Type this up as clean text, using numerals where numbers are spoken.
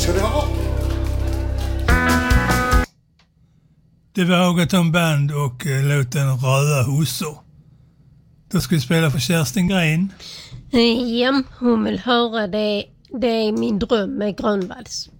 ska ni ha. Det var Hågaton Band och låten Röda hussor. Då ska vi spela för Kerstin Gren. Ja, hon vill höra det. Det är min dröm med Grönvalls.